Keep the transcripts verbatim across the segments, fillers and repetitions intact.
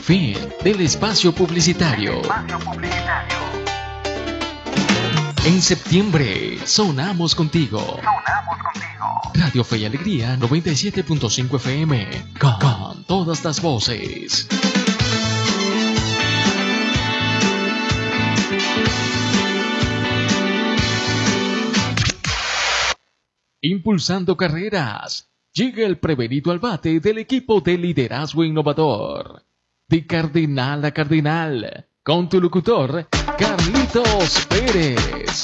Fin del espacio publicitario. En septiembre, sonamos contigo. Sonamos contigo. Radio Fe y Alegría noventa y siete punto cinco F M. Con, con todas las voces. Impulsando carreras. Llega el prevenido al bate del equipo de liderazgo innovador. De cardenal a cardenal. Con tu locutor, Carlitos Pérez.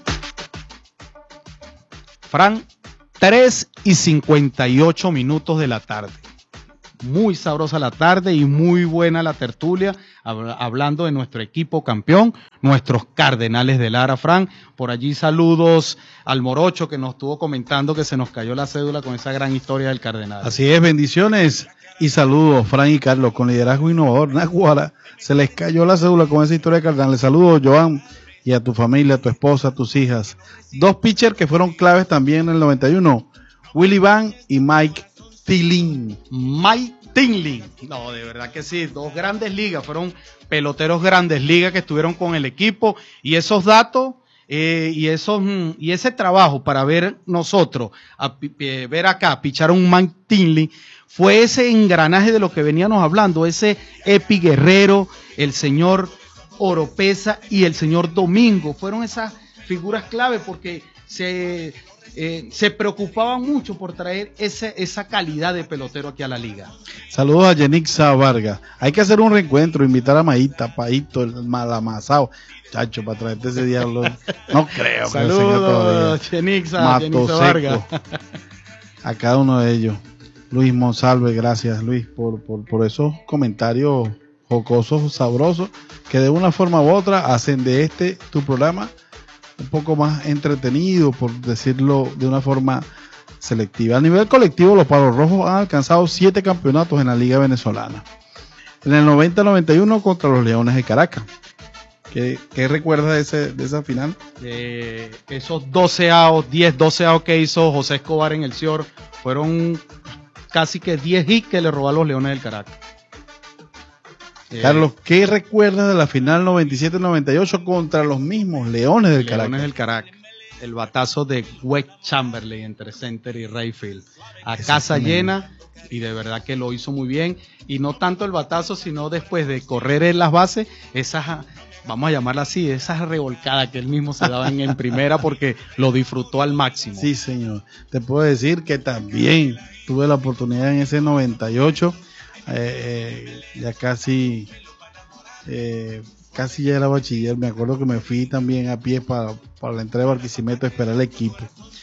Fran, tres y cincuenta y ocho minutos de la tarde. Muy sabrosa la tarde y muy buena la tertulia, hablando de nuestro equipo campeón, nuestros Cardenales de Lara. Fran, por allí saludos al Morocho, que nos estuvo comentando que se nos cayó la cédula con esa gran historia del Cardenal. Así es, bendiciones y saludos, Fran y Carlos, con liderazgo innovador. Naguara, se les cayó la cédula con esa historia de Cardenales. Saludos, Joan, y a tu familia, a tu esposa, a tus hijas. Dos pitchers que fueron claves también en el noventa y uno, Willie Van y Mike Tilling. Mike Tilling. No, de verdad que sí, dos grandes ligas, fueron peloteros grandes ligas que estuvieron con el equipo, y esos datos eh, y esos y ese trabajo para ver nosotros, a, eh, ver acá, pichar un Mike Tilling, fue ese engranaje de lo que veníamos hablando, ese Epi Guerrero, el señor Oropesa y el señor Domingo, fueron esas figuras clave porque se... Eh, se preocupaban mucho por traer ese, esa calidad de pelotero aquí a la liga. Saludos a Yenixa Vargas. Hay que hacer un reencuentro, invitar a Maíta, Paito, el malamasao, chacho, para traerte ese diablo. No creo. Saludos, Yenixa, Yenixa Vargas. A cada uno de ellos. Luis Monsalve, gracias Luis por, por, por esos comentarios jocosos, sabrosos, que de una forma u otra hacen de este tu programa un poco más entretenido, por decirlo de una forma selectiva. A nivel colectivo, los Palos Rojos han alcanzado siete campeonatos en la Liga Venezolana. En el noventa noventa y uno contra los Leones de Caracas. ¿Qué, qué recuerdas de, ese, de esa final? Eh, esos doceados, diez doceados que hizo José Escobar en el C I O R, fueron casi que diez hits que le robó a los Leones del Caracas. Carlos, ¿qué recuerdas de la final noventa y siete noventa y ocho contra los mismos Leones del Caracas? Leones del Caracas. El batazo de Wade Chamberlain entre center y right field. A casa llena, y de verdad que lo hizo muy bien. Y no tanto el batazo, sino después de correr en las bases, esas, vamos a llamarla así, esas revolcadas que él mismo se daba en, en primera, porque lo disfrutó al máximo. Sí, señor. Te puedo decir que también tuve la oportunidad en ese noventa y ocho. Eh, eh, ya casi eh, casi ya era bachiller. Me acuerdo que me fui también a pie para, para la entrada de Barquisimeto a esperar el equipo.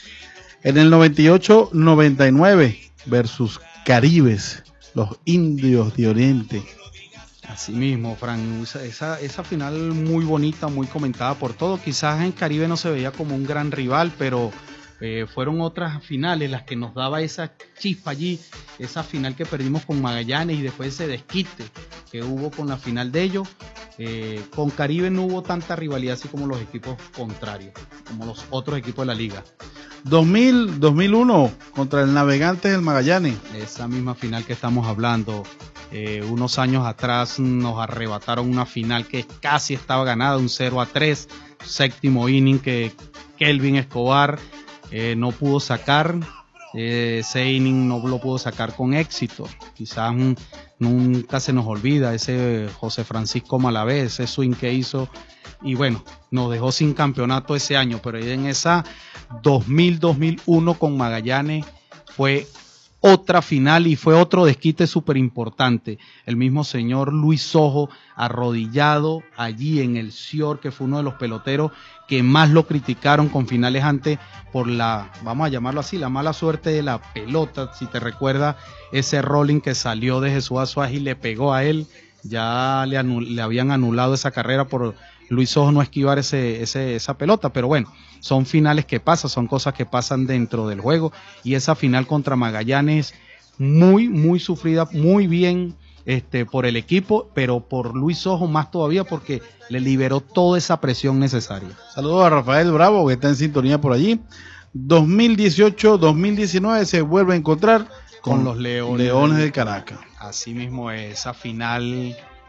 En el noventa y ocho noventa y nueve versus Caribes, los Indios de Oriente. Así mismo, Fran, esa, esa final muy bonita, muy comentada por todo. Quizás en Caribe no se veía como un gran rival, pero Eh, fueron otras finales las que nos daba esa chispa allí, esa final que perdimos con Magallanes y después ese desquite que hubo con la final de ellos. Eh, con Caribe no hubo tanta rivalidad así como los equipos contrarios, como los otros equipos de la liga. dos mil, dos mil uno contra el Navegantes del Magallanes. Esa misma final que estamos hablando. Eh, unos años atrás nos arrebataron una final que casi estaba ganada, un cero a tres, séptimo inning que Kelvin Escobar Eh, no pudo sacar, eh, ese inning no lo pudo sacar con éxito. Quizás mm, nunca se nos olvida ese José Francisco Malavé, ese swing que hizo, y bueno, nos dejó sin campeonato ese año, pero en esa dos mil dos mil uno con Magallanes fue otra final y fue otro desquite súper importante. El mismo señor Luis Sojo arrodillado allí en el C I O R, que fue uno de los peloteros que más lo criticaron con finales antes por la, vamos a llamarlo así, la mala suerte de la pelota. Si te recuerdas ese rolling que salió de Jesús Azuaje y le pegó a él, ya le, anul, le habían anulado esa carrera por Luis Sojo no esquivar ese, ese, esa pelota, pero bueno, son finales que pasan, son cosas que pasan dentro del juego, y esa final contra Magallanes muy, muy sufrida, muy bien este, por el equipo, pero por Luis Sojo más todavía porque le liberó toda esa presión necesaria. Saludos a Rafael Bravo, que está en sintonía por allí. dos mil dieciocho dos mil diecinueve se vuelve a encontrar con, con los Leones, Leones del Caracas. Así mismo, esa final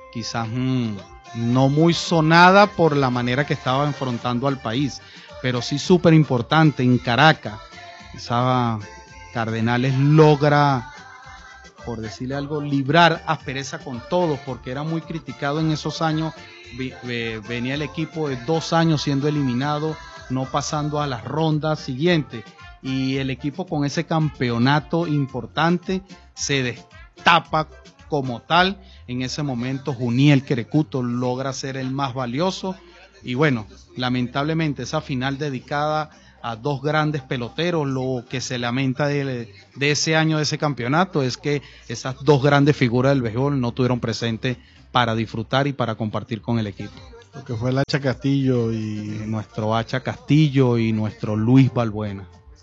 quizás mmm, no muy sonada por la manera que estaba enfrentando al país, pero sí súper importante en Caracas. Quizás Cardenales logra, por decirle algo, librar aspereza con todos, porque era muy criticado en esos años. Venía el equipo de dos años siendo eliminado, no pasando a las rondas siguientes, y el equipo con ese campeonato importante se destapa como tal. En ese momento Juniel Querecuto logra ser el más valioso, y bueno, lamentablemente esa final dedicada a dos grandes peloteros, lo que se lamenta de, de ese año, de ese campeonato, es que esas dos grandes figuras del béisbol no tuvieron presente para disfrutar y para compartir con el equipo. Lo que fue el Hacha Castillo y... Nuestro Hacha Castillo y nuestro Luis Balbuena.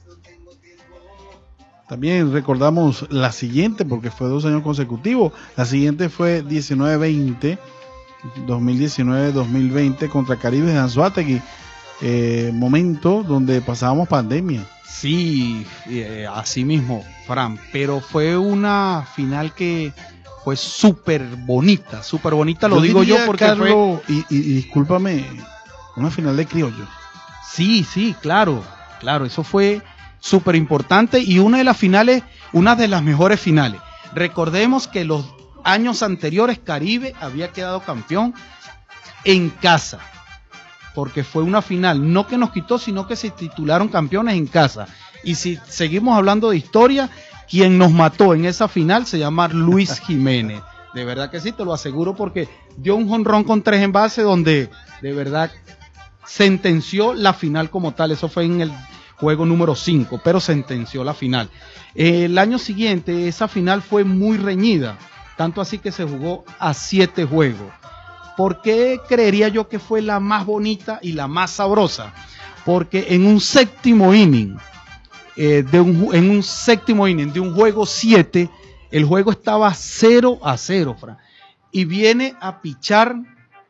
También recordamos la siguiente, porque fue dos años consecutivos. La siguiente fue diecinueve veinte, dos mil diecinueve dos mil veinte contra Caribe de Anzoátegui. Eh, momento donde pasábamos pandemia. Sí, eh, así mismo, Fran, pero fue una final que fue súper bonita, súper bonita, lo yo digo yo porque Carlos, fue... Y, y, y discúlpame, una final de criollos. Sí, sí, claro, claro, eso fue súper importante y una de las finales, una de las mejores finales. Recordemos que los años anteriores Caribe había quedado campeón en casa, porque fue una final, no que nos quitó, sino que se titularon campeones en casa. Y si seguimos hablando de historia, quien nos mató en esa final se llama Luis Jiménez. De verdad que sí, te lo aseguro, porque dio un jonrón con tres en base donde de verdad sentenció la final como tal. Eso fue en el juego número cinco, pero sentenció la final. El año siguiente esa final fue muy reñida, tanto así que se jugó a siete juegos. ¿Por qué creería yo que fue la más bonita y la más sabrosa? Porque en un séptimo inning, eh, de un, en un séptimo inning de un juego siete, el juego estaba cero a cero, Fran, y viene a pichar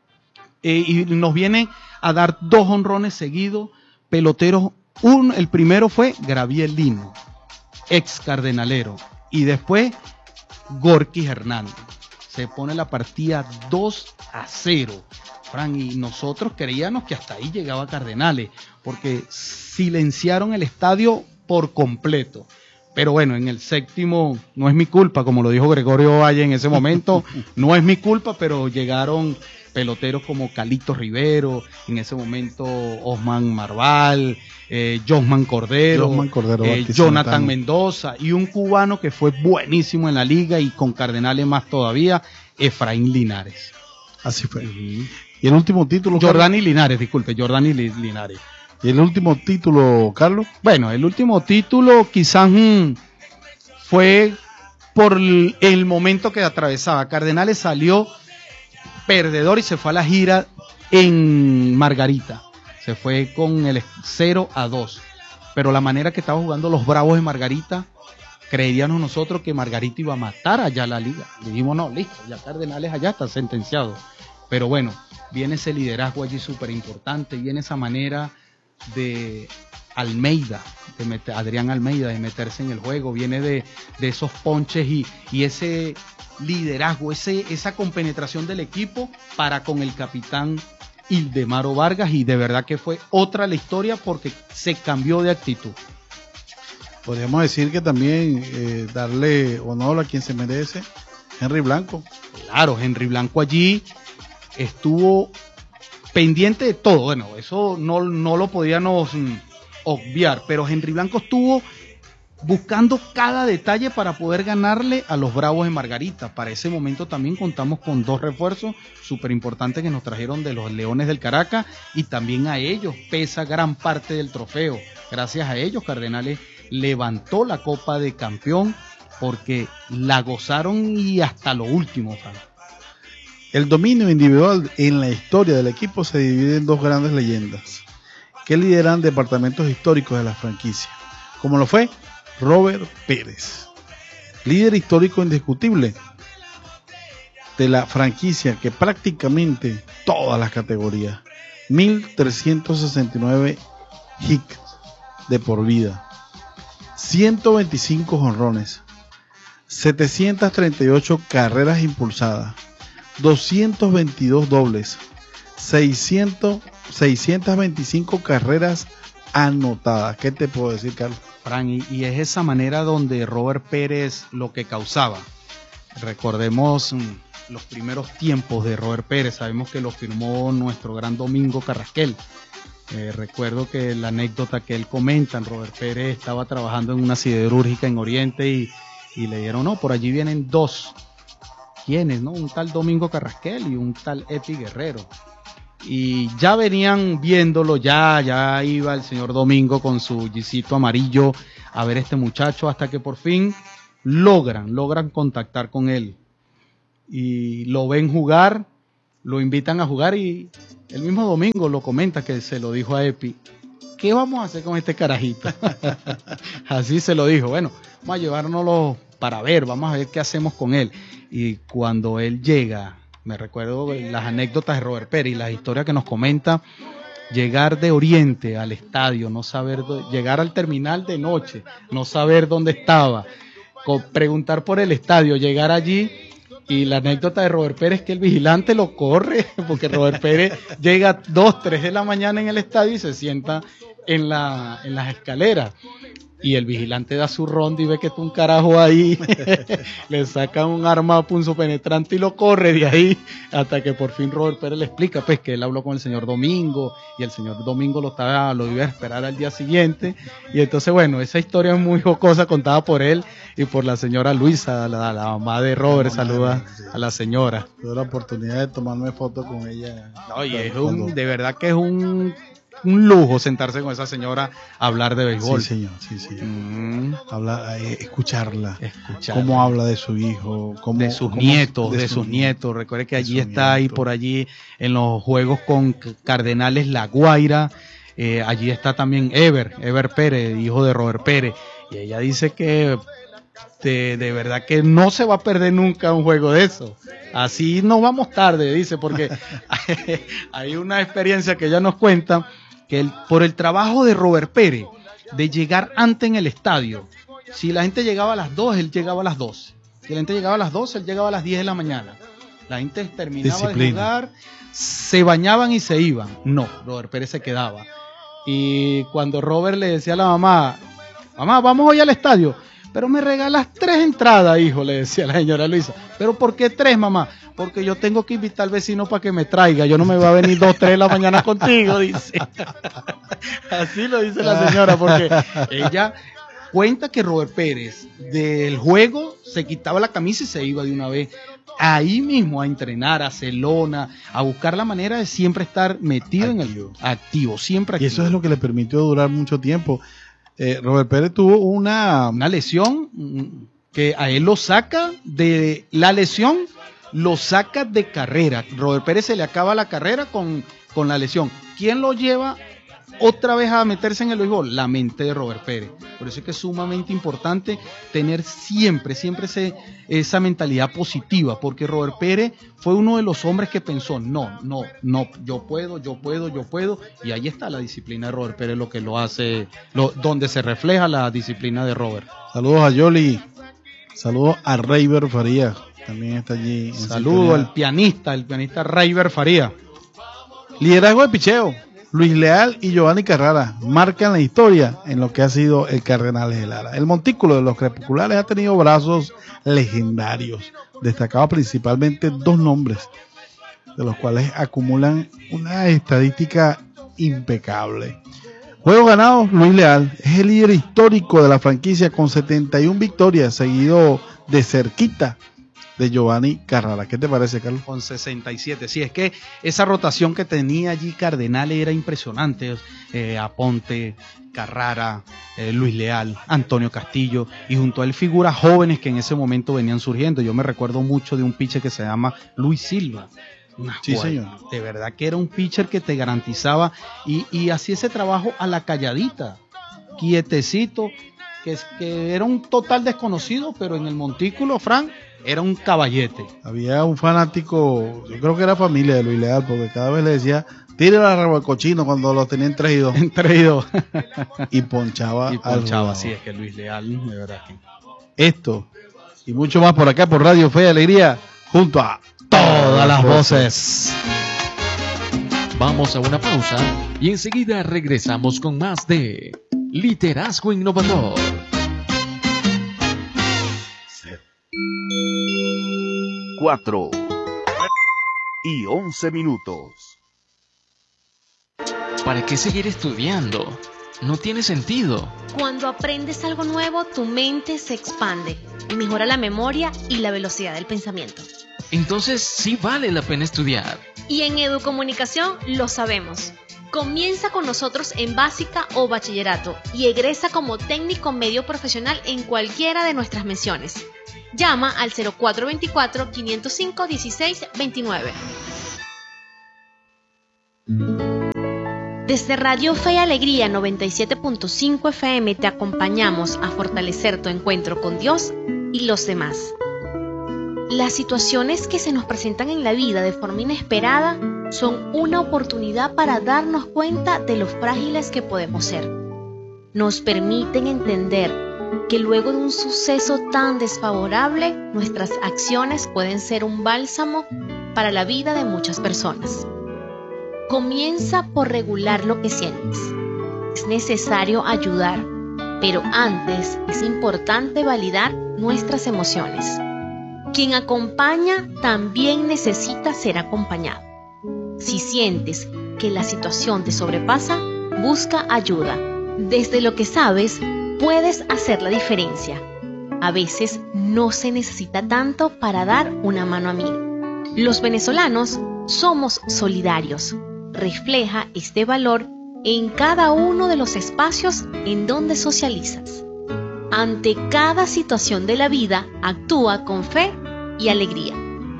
eh, y nos viene a dar dos honrones seguidos, peloteros. Un, el primero fue Graviel Lino, ex cardenalero, y después Gorky Hernández. Se pone la partida dos a cero, Fran, y nosotros creíamos que hasta ahí llegaba Cardenales, porque silenciaron el estadio por completo. Pero bueno, en el séptimo, no es mi culpa, como lo dijo Gregorio Valle en ese momento, no es mi culpa, pero llegaron peloteros como Calito Rivero, en ese momento Osman Marval, eh, Josman Cordero, Josman Cordero eh, Jonathan Mendoza, y un cubano que fue buenísimo en la liga y con Cardenales más todavía, Efraín Linares. Así fue. Uh-huh. Y el último título, Jordani Linares, disculpe, Jordani Linares. ¿Y el último título, Carlos? Bueno, el último título quizás mmm, fue por el, el momento que atravesaba. Cardenales salió perdedor y se fue a la gira en Margarita. Se fue con el cero a dos. Pero la manera que estaban jugando los Bravos de Margarita, creeríamos nosotros que Margarita iba a matar allá la liga. Dijimos, no, listo, ya Cardenales allá está sentenciado. Pero bueno, viene ese liderazgo allí súper importante, viene esa manera de Almeida, de meter, Adrián Almeida, de meterse en el juego, viene de, de esos ponches y, y ese liderazgo, ese, esa compenetración del equipo para con el capitán Ildemaro Vargas, y de verdad que fue otra la historia porque se cambió de actitud. Podríamos decir que también eh, darle honor a quien se merece, Henry Blanco. Claro, Henry Blanco allí estuvo pendiente de todo. Bueno, eso no, no lo podíamos mm, obviar, pero Henry Blanco estuvo buscando cada detalle para poder ganarle a los Bravos de Margarita. Para ese momento también contamos con dos refuerzos súper importantes que nos trajeron de los Leones del Caracas, y también a ellos pesa gran parte del trofeo. Gracias a ellos Cardenales levantó la Copa de Campeón, porque la gozaron y hasta lo último, Fran. El dominio individual en la historia del equipo se divide en dos grandes leyendas que lideran departamentos históricos de la franquicia, como lo fue Robert Pérez, líder histórico indiscutible de la franquicia, que prácticamente todas las categorías, mil trescientos sesenta y nueve hits de por vida, ciento veinticinco jonrones, setecientas treinta y ocho carreras impulsadas, doscientos veintidós dobles, seiscientas veinticinco carreras anotadas. ¿Qué te puedo decir, Carlos? Fran, y, y es esa manera donde Robert Pérez lo que causaba. Recordemos mm, los primeros tiempos de Robert Pérez, sabemos que lo firmó nuestro gran Domingo Carrasquel. Eh, recuerdo que la anécdota que él comenta, Robert Pérez estaba trabajando en una siderúrgica en Oriente y, y le dieron, no, por allí vienen dos. ¿Quiénes? ¿No? Un tal Domingo Carrasquel y un tal Epi Guerrero. Y ya venían viéndolo, ya, ya iba el señor Domingo con su jeepcito amarillo a ver a este muchacho, hasta que por fin logran, logran contactar con él. Y lo ven jugar, lo invitan a jugar y el mismo Domingo lo comenta, que se lo dijo a Epi. ¿Qué vamos a hacer con este carajito? Así se lo dijo. Bueno, vamos a llevárnoslo para ver, vamos a ver qué hacemos con él. Y cuando él llega, me recuerdo las anécdotas de Robert Pérez y las historias que nos comenta, llegar de Oriente al estadio, no saber, llegar al terminal de noche, no saber dónde estaba, preguntar por el estadio, llegar allí, y la anécdota de Robert Pérez es que el vigilante lo corre, porque Robert Pérez llega dos, tres de la mañana en el estadio y se sienta en, la, en las escaleras. Y el vigilante da su ronda y ve que está un carajo ahí, le saca un arma punzopenetrante y lo corre de ahí, hasta que por fin Robert Pérez le explica pues que él habló con el señor Domingo y el señor Domingo lo estaba, lo iba a esperar al día siguiente. Y entonces bueno, esa historia es muy jocosa, contada por él y por la señora Luisa, la, la mamá de Robert. Saluda a la señora. Tuve la oportunidad de tomarme foto con ella. No, y es un, de verdad que es un un lujo sentarse con esa señora a hablar de béisbol. Sí, señor, sí, señor. Mm. Habla, eh, escucharla, escucharla. Cómo habla de su hijo, cómo, de sus cómo, nietos, de, de sus su, nietos. Recuerde que allí está nieto. ahí por allí en los juegos con Cardenales La Guaira. Eh, allí está también Ever, Ever Pérez, hijo de Robert Pérez. Y ella dice que de, de verdad que no se va a perder nunca un juego de eso. Así no vamos tarde, dice, porque hay, hay una experiencia que ella nos cuenta, que el, por el trabajo de Robert Pérez, de llegar antes en el estadio, si la gente llegaba a las dos, él llegaba a las doce. Si la gente llegaba a las doce, él llegaba a las diez de la mañana. La gente terminaba Disciplina. de jugar, se bañaban y se iban. No, Robert Pérez se quedaba. Y cuando Robert le decía a la mamá, mamá, vamos hoy al estadio, pero me regalas tres entradas, hijo, le decía la señora Luisa. ¿Pero por qué tres, mamá? Porque yo tengo que invitar al vecino para que me traiga. Yo no me voy a venir dos, tres de la mañana contigo, dice. Así lo dice la señora, porque ella cuenta que Robert Pérez del juego se quitaba la camisa y se iba de una vez ahí mismo a entrenar, a Celona, a buscar la manera de siempre estar metido activo. en el activo, siempre activo. Y eso es lo que le permitió durar mucho tiempo. Eh, Robert Pérez tuvo una... una lesión que a él lo saca de la lesión, lo saca de carrera. Robert Pérez se le acaba la carrera con, con la lesión. ¿Quién lo lleva otra vez a meterse en el béisbol? La mente de Robert Pérez. Por eso es que es sumamente importante tener siempre, siempre ese, esa mentalidad positiva, porque Robert Pérez fue uno de los hombres que pensó, no, no, no, yo puedo, yo puedo, yo puedo, y ahí está la disciplina de Robert Pérez, lo que lo hace, lo, donde se refleja la disciplina de Robert. Saludos a Yoli, saludos a Rayber Faría, también está allí. Saludos al pianista, el pianista Rayber Faría. Liderazgo de picheo. Luis Leal y Giovanni Carrara marcan la historia en lo que ha sido el Cardenales de Lara. El montículo de los crepusculares ha tenido brazos legendarios, destacados principalmente dos nombres, de los cuales acumulan una estadística impecable. Juegos ganados, Luis Leal es el líder histórico de la franquicia con setenta y una victorias, seguido de cerquita de Giovanni Carrara. ¿Qué te parece, Carlos? Con sesenta y siete. Sí, es que esa rotación que tenía allí Cardenales era impresionante. Eh, Aponte, Carrara, eh, Luis Leal, Antonio Castillo, y junto a él figuras jóvenes que en ese momento venían surgiendo. Yo me recuerdo mucho de un pitcher que se llama Luis Silva. Una sí, cual, señor. De verdad que era un pitcher que te garantizaba y, y hacía ese trabajo a la calladita, quietecito, que, que era un total desconocido, pero en el montículo, Frank, era un caballete. Había un fanático, yo creo que era familia de Luis Leal, porque cada vez le decía, tire la rabo al cochino cuando los tenían tres y dos. En tres y dos. Y ponchaba. Y ponchaba, sí, es que Luis Leal, de verdad que. Esto y mucho más por acá, por Radio Fe y Alegría, junto a todas las voces. Vamos a una pausa y enseguida regresamos con más de Liderazgo Innovador. Cuatro y once minutos. ¿Para qué seguir estudiando? No tiene sentido. Cuando aprendes algo nuevo, tu mente se expande, mejora la memoria y la velocidad del pensamiento. Entonces sí vale la pena estudiar. Y en Educomunicación lo sabemos. Comienza con nosotros en básica o bachillerato y egresa como técnico medio profesional en cualquiera de nuestras menciones. Llama al cero cuatro veinticuatro, quinientos cinco, dieciséis veintinueve. Desde Radio Fe y Alegría noventa y siete punto cinco F M te acompañamos a fortalecer tu encuentro con Dios y los demás. Las situaciones que se nos presentan en la vida de forma inesperada son una oportunidad para darnos cuenta de lo frágiles que podemos ser. Nos permiten entender que luego de un suceso tan desfavorable, nuestras acciones pueden ser un bálsamo para la vida de muchas personas. Comienza por regular lo que sientes. Es necesario ayudar, pero antes es importante validar nuestras emociones. Quien acompaña también necesita ser acompañado. Si sientes que la situación te sobrepasa, busca ayuda. Desde lo que sabes, puedes hacer la diferencia. A veces no se necesita tanto para dar una mano amiga. Los venezolanos somos solidarios. Refleja este valor en cada uno de los espacios en donde socializas. Ante cada situación de la vida, actúa con fe y alegría.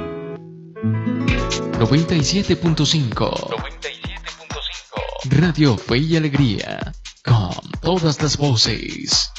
noventa y siete punto cinco Radio Fe y Alegría, con todas las voces.